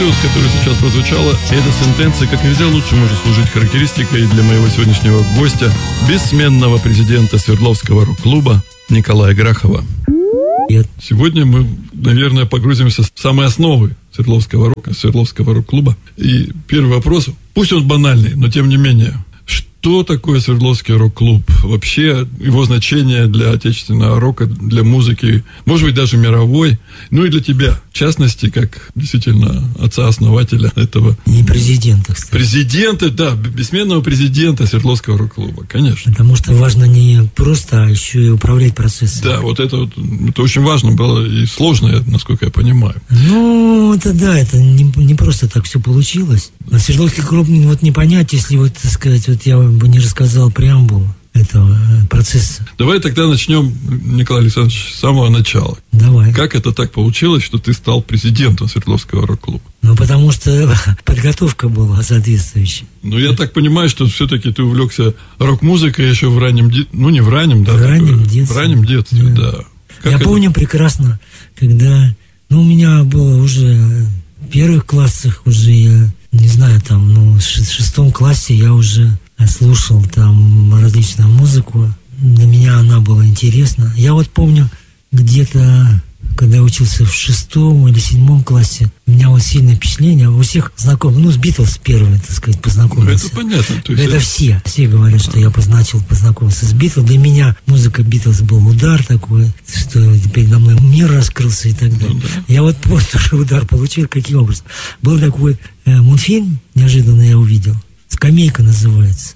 «Блюз», который сейчас прозвучала, эта сентенция как нельзя лучше может служить характеристикой для моего сегодняшнего гостя, бессменного президента Свердловского рок-клуба Николая Грахова. Сегодня мы, наверное, погрузимся в самые основы Свердловского рока, Свердловского рок-клуба. И первый вопрос, пусть он банальный, но тем не менее, что такое Свердловский рок-клуб? Вообще его значение для отечественного рока, для музыки, может быть, даже мировой, ну и для тебя, в частности, как действительно отца-основателя этого. И президента, кстати. Президента, да, бессменного президента Свердловского рок-клуба, конечно. Потому что важно не просто, а еще и управлять процессом. Да, вот это очень важно было и сложно, насколько я понимаю. Ну, это да, это не просто так все получилось. На Свердловский клуб вот не понять, если вот, так сказать, вот я бы не рассказал преамбулу этого процесса. Давай тогда начнем, Николай Александрович, с самого начала. Давай. Как это так получилось, что ты стал президентом Свердловского рок-клуба? Ну, потому что подготовка была соответствующая. Ну, я так понимаю, что все-таки ты увлекся рок-музыкой еще в раннем детстве. Ну, не в раннем, да. В раннем детстве. В раннем детстве, да. Я помню прекрасно, когда... Ну, у меня было уже в первых классах, уже я, не знаю, там, ну, в 6 классе я уже слушал там различную музыку. Для меня она была интересна. Я вот помню, где-то, когда я учился в 6 или 7 классе, у меня вот сильное впечатление, у всех знакомых, ну, с Битлз первый, так сказать, познакомился. Это понятно. То есть это все говорят, что я начал познакомиться с Битлз. Для меня музыка Битлз был удар такой, что передо мной мир раскрылся и так далее. Ну, да. Я вот тоже удар получил, каким образом. Был такой мультфильм, неожиданно я увидел, «Скамейка» называется.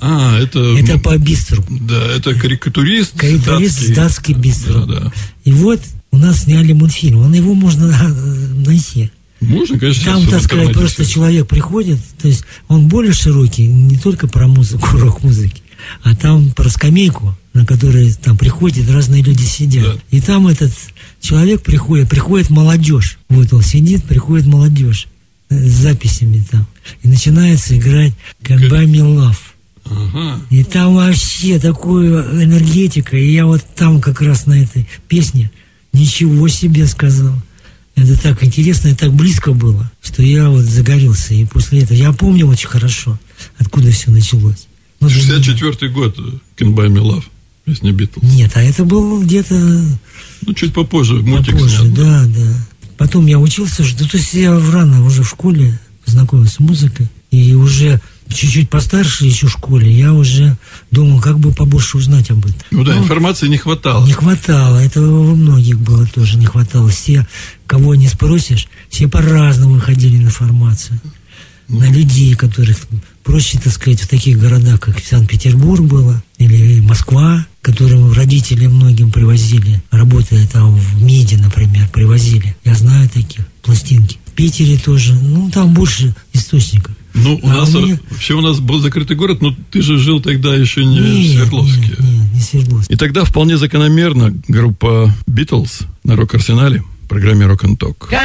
Это по Бистру. Да, это карикатурист датский Бистру. Да. И вот у нас сняли мультфильм. Его можно найти. Можно, конечно. Там, так сказать, просто человек приходит, то есть он более широкий, не только про музыку, рок-музыки, а там про скамейку, на которой там приходят разные люди сидят. Да. И там этот человек приходит молодежь. Вот он сидит, приходит молодежь с записями там. И начинается играть «Can't Buy Me Love». Ага. И там вообще такая энергетика. И я вот там как раз на этой песне ничего себе сказал. Это так интересно и так близко было, что я вот загорелся. И после этого я помню очень хорошо, откуда все началось. 64-й год, «Can't Buy Me Love», песня Битлз. Нет, а это был где-то... Ну, чуть попозже, мультик попозже, снят. Да. Потом я учился, то есть я рано уже в школе познакомился с музыкой. И уже чуть-чуть постарше еще в школе я уже думал, как бы побольше узнать об этом. Ну да, информации не хватало. Не хватало, этого у многих было тоже не хватало. Все, кого не спросишь, все по-разному выходили на информацию. На людей, которых проще, так сказать, в таких городах, как Санкт-Петербург было, или Москва, которым родители многим привозили, работая там в МИДе, например, привозили. Я знаю таких, пластинки. В Питере тоже, ну там больше источников. Ну, вообще у нас был закрытый город, но ты же жил тогда еще не в Свердловске. Нет, не Свердловске. И тогда вполне закономерно группа Битлз на Рок-Арсенале в программе Rock and Talk.